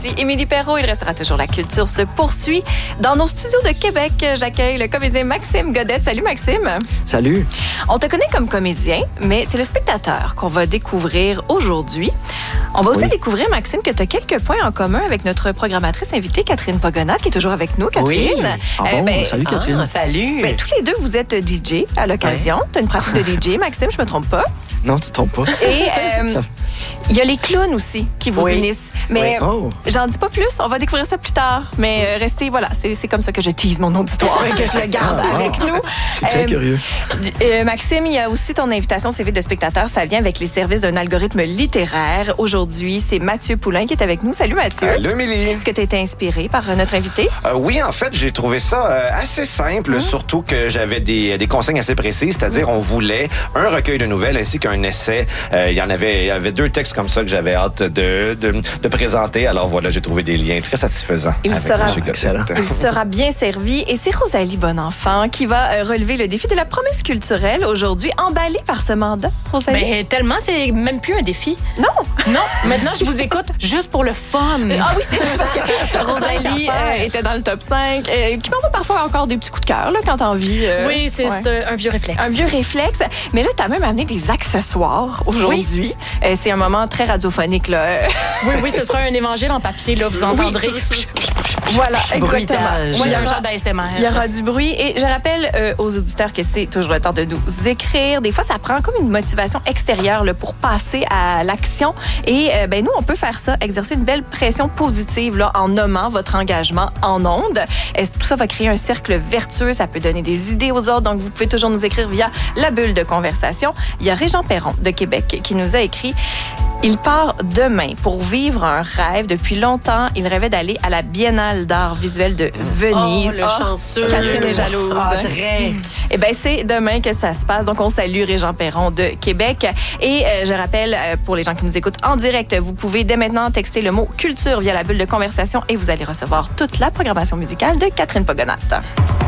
Ici Émilie Perrault. Il restera toujours la culture se poursuit. Dans nos studios de Québec, j'accueille le comédien Maxime Godette. Salut Maxime. Salut. On te connaît comme comédien, mais c'est le spectateur qu'on va découvrir aujourd'hui. On va aussi découvrir, Maxime, que tu as quelques points en commun avec notre programmatrice invitée, Catherine Pogonat, qui est toujours avec nous. Catherine. Oui. Salut Catherine. Salut. Tous les deux, vous êtes DJ à l'occasion. Tu as une pratique de DJ, Maxime, je me trompe pas. Non, tu te trompes pas. Et il y a les clowns aussi qui vous unissent. Mais j'en dis pas plus, on va découvrir ça plus tard. Mais restez, voilà, c'est comme ça que je tease mon auditoire et que je le garde avec nous. Je suis très curieux. Maxime, il y a aussi ton invitation CV de spectateur. Ça vient avec les services d'un algorithme littéraire. Aujourd'hui, c'est Mathieu Poulain qui est avec nous. Salut Mathieu. Salut Émilie. Est-ce que tu as été inspiré par notre invité? Oui, en fait, j'ai trouvé ça assez simple, surtout que j'avais des consignes assez précises, c'est-à-dire on voulait un recueil de nouvelles ainsi qu'un essai. Il y avait 2 textes comme ça que j'avais hâte de présenter. Alors voilà, j'ai trouvé des liens très satisfaisants Il sera bien servi. Et c'est Rosalie Bonenfant qui va relever le défi de la promesse culturelle aujourd'hui, emballée par ce mandat. Rosalie? Mais tellement, c'est même plus un défi. Non, maintenant, je vous écoute juste pour le fun. Ah oui, c'est vrai, parce que Rosalie était dans le top 5, qui m'envoie parfois encore des petits coups de cœur là, quand t'as envie. Oui, c'est un vieux réflexe. Un vieux réflexe. Mais là, t'as même amené des accessoires aujourd'hui. Oui. C'est un moment très radiophonique. Là. Oui, ce sera un évangile en papier. Là, vous entendrez. Voilà, exactement. Il y a un genre d'ASMR. Il y aura du bruit. Et je rappelle aux auditeurs que c'est toujours le temps de nous écrire. Des fois, ça prend comme une motivation extérieure là, pour passer à l'action. Et nous, on peut faire ça, exercer une belle pression positive là, en nommant votre engagement en ondes. Tout ça va créer un cercle vertueux. Ça peut donner des idées aux autres. Donc, vous pouvez toujours nous écrire via la bulle de conversation. Il y a Régent Perron de Québec qui nous a écrit: il part demain pour vivre un rêve. Depuis longtemps, il rêvait d'aller à la Biennale d'art visuel de Venise. Oh, le chanceux. Catherine est jalouse. très. Eh bien, c'est demain que ça se passe. Donc, on salue Régent Perron de Québec. Et je rappelle, pour les gens qui nous écoutent en direct, vous pouvez dès maintenant texter le mot culture via la bulle de conversation et vous allez recevoir toute la programmation musicale de Catherine Pogonat.